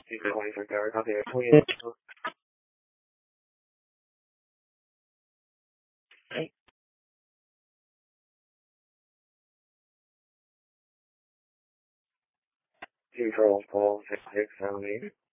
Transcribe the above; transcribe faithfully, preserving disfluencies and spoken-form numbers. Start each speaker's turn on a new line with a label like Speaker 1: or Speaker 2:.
Speaker 1: You can only drink our coffee. We eight, two Charles Paul, six six seven eight.